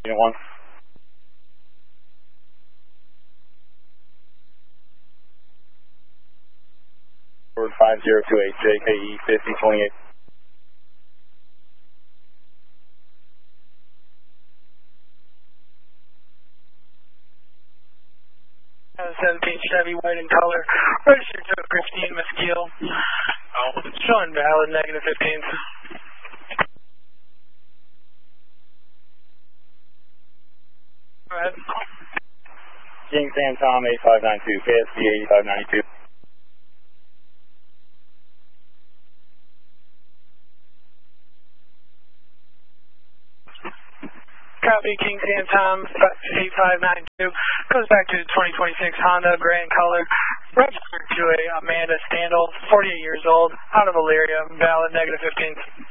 Unit 1. Forward 5028, JKE 5028. Chevy, white in color, registered to Christine Mesquile. Showing valid, negative 15th. Go ahead. King Sam Tom 8592, KSD 8592. Copy, King Sam Tom 8592. Goes back to 2026 Honda, gray in color. Registered to a Amanda Standel, 48 years old, out of Elyria, valid, negative 15th.